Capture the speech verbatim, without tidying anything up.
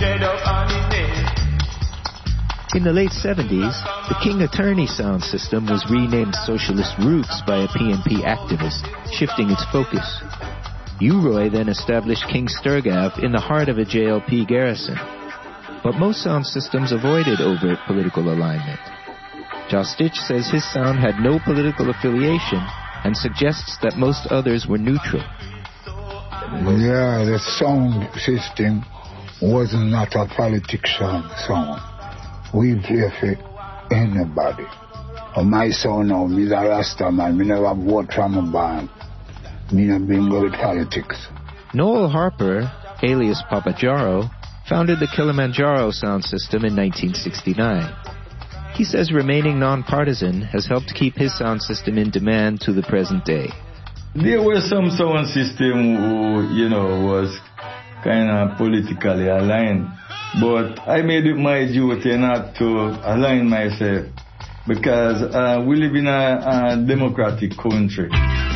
In the late seventies, the King Attorney sound system was renamed Socialist Roots by a P N P activist, shifting its focus. U-Roy then established King Sturgav in the heart of a J L P garrison. But most sound systems avoided overt political alignment. Jostich says his sound had no political affiliation and suggests that most others were neutral. Yeah, the sound system was not a political sound. We play for anybody. On my sound now, me a Rasta man, me never vote from a band. Me not bingo with politics. Noel Harper, alias Papa Jaro, founded the Kilimanjaro sound system in nineteen sixty-nine. He says remaining non-partisan has helped keep his sound system in demand to the present day. There were some sound system who, you know, was kind of politically aligned. But I made it my duty not to align myself because uh, we live in a, a democratic country.